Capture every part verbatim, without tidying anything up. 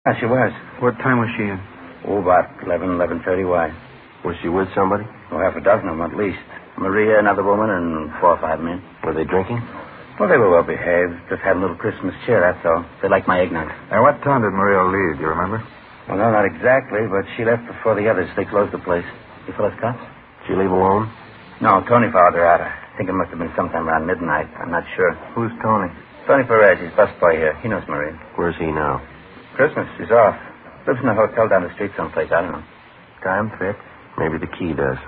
Yeah, she was. What time was she in? Oh, about eleven, eleven thirty. Why? Was she with somebody? Oh, half a dozen of them at least. Maria, another woman, and four or five men. Were they drinking? Well, they were well behaved. Just had a little Christmas cheer, that's all. They liked my eggnog. At what time did Maria leave? Do you remember? Well, no, not exactly, but she left before the others. They closed the place. You fellas cops? Did she leave alone? No, Tony followed her out. I think it must have been sometime around midnight. I'm not sure. Who's Tony? Tony Perez. He's busboy here. He knows Maria. Where's he now? Christmas. He's off. Lives in a hotel down the street someplace. I don't know. Time fit? Maybe the key does.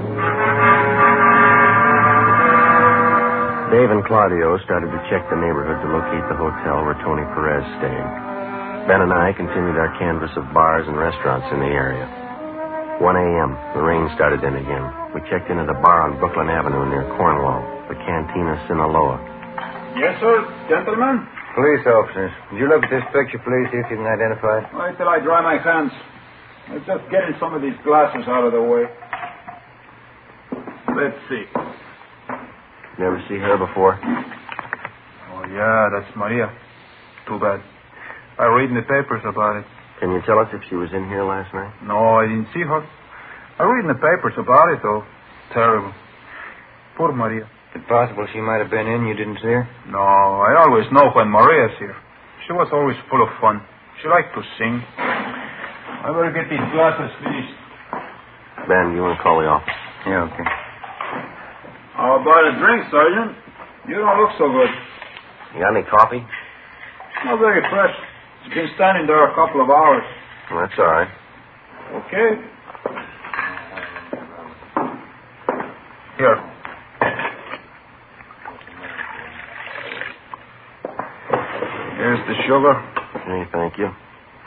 Dave and Claudio started to check the neighborhood to locate the hotel where Tony Perez stayed. Ben and I continued our canvass of bars and restaurants in the area. one a.m. The rain started in again. We checked into the bar on Brooklyn Avenue near Cornwall, the Cantina Sinaloa. Yes, sir. Gentlemen? Police officers. Would you look at this picture, please, see if you can identify it? Wait till I dry my hands. Let's just getting some of these glasses out of the way. Let's see. You ever see her before? Oh, yeah, that's Maria. Too bad. I read in the papers about it. Can you tell us if she was in here last night? No, I didn't see her. I read in the papers about it, though. Terrible. Poor Maria. Is it possible she might have been in? You didn't see her? No, I always know when Maria's here. She was always full of fun. She liked to sing. I better get these glasses finished. Ben, you want to call the office? Yeah, okay. How about a drink, Sergeant? You don't look so good. You got any coffee? Not very fresh. It's been standing there a couple of hours. Well, that's all right. Okay. Here. Here's the sugar. Hey, thank you.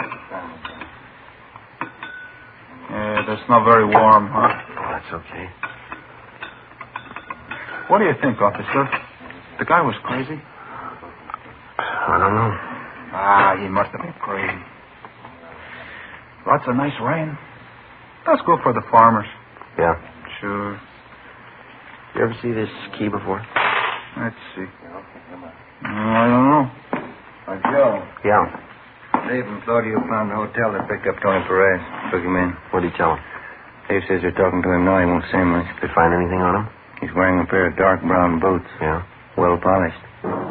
Yeah, that's not very warm, huh? Oh, that's okay. What do you think, officer? The guy was crazy? I don't know. Ah, he must have been crazy. Lots of nice rain. That's good for the farmers. Yeah. Sure. You ever see this key before? Let's see. Mm, I don't know. Uh, Joe. Yeah. Dave and Claudio found the hotel that picked up Tony Perez. Took him in. What did he tell him? Dave says they're talking to him now. He won't say much. Did they find anything on him? He's wearing a pair of dark brown boots. Yeah. Well polished.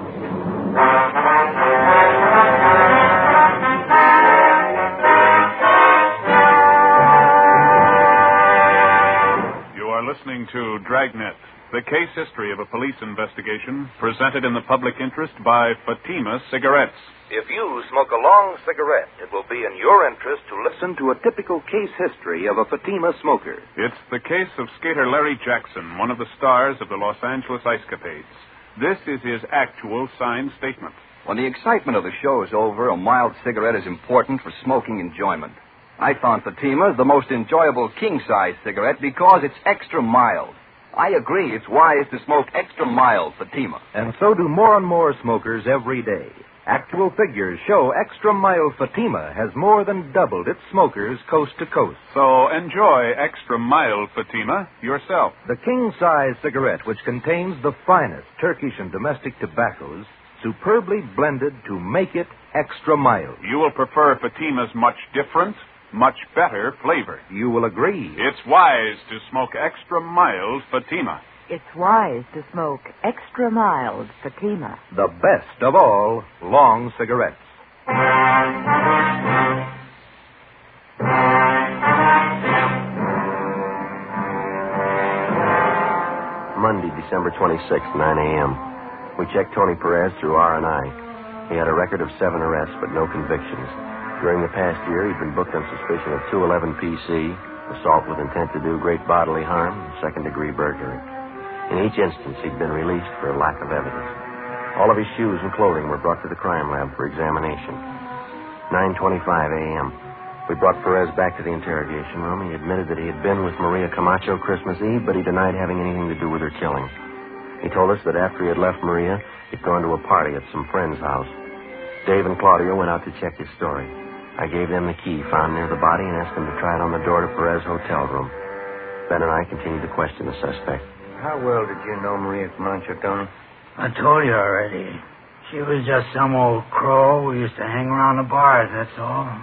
You are listening to Dragnet, the case history of a police investigation presented in the public interest by Fatima Cigarettes. If you smoke a long cigarette, it will be in your interest to listen to a typical case history of a Fatima smoker. It's the case of skater Larry Jackson, one of the stars of the Los Angeles Ice Capades. This is his actual signed statement. When the excitement of the show is over, a mild cigarette is important for smoking enjoyment. I found Fatima the most enjoyable king-size cigarette because it's extra mild. I agree it's wise to smoke extra mild Fatima. And so do more and more smokers every day. Actual figures show extra mild Fatima has more than doubled its smokers coast to coast. So enjoy extra mild Fatima yourself. The king-size cigarette, which contains the finest Turkish and domestic tobaccos, superbly blended to make it extra mild. You will prefer Fatima's much different, much better flavor. You will agree. It's wise to smoke extra mild Fatima. It's wise to smoke extra mild Fatima. The best of all long cigarettes. Monday, December twenty-sixth, nine a.m. We checked Tony Perez through R and I. He had a record of seven arrests, but no convictions. During the past year, he'd been booked on suspicion of two eleven P C, assault with intent to do great bodily harm, and second-degree burglary. In each instance, he'd been released for lack of evidence. All of his shoes and clothing were brought to the crime lab for examination. nine twenty-five a.m. We brought Perez back to the interrogation room. He admitted that he had been with Maria Camacho Christmas Eve, but he denied having anything to do with her killing. He told us that after he had left Maria, he'd gone to a party at some friend's house. Dave and Claudio went out to check his story. I gave them the key found near the body and asked them to try it on the door to Perez's hotel room. Ben and I continued to question the suspect. How well did you know Maria Camacho, Tony? I told you already. She was just some old crow who used to hang around the bars, that's all.